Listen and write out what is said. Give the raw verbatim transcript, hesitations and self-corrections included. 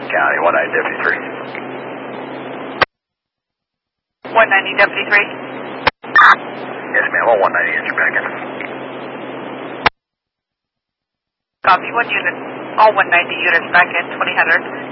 County, one ninety Deputy three. one ninety Deputy three. Yes, ma'am, all one ninety units are back in. Copy, one unit. All one ninety units back in, twenty hundred.